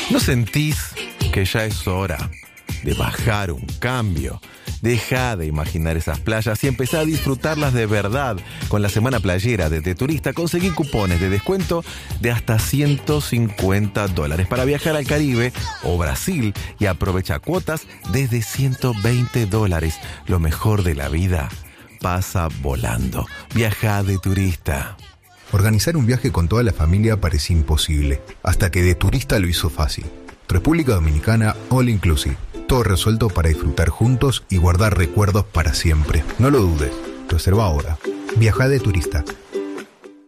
¿No sentís que ya es hora de bajar un cambio? Deja de imaginar esas playas y empezá a disfrutarlas de verdad. Con la Semana Playera de The Turista conseguí cupones de descuento de hasta $150 para viajar al Caribe o Brasil y aprovecha cuotas desde $120. Lo mejor de la vida pasa volando. Viaja de turista. Organizar un viaje con toda la familia parecía imposible, hasta que The Turista lo hizo fácil. República Dominicana All Inclusive. Todo resuelto para disfrutar juntos y guardar recuerdos para siempre. No lo dudes. Reserva ahora. Viaja de Turista.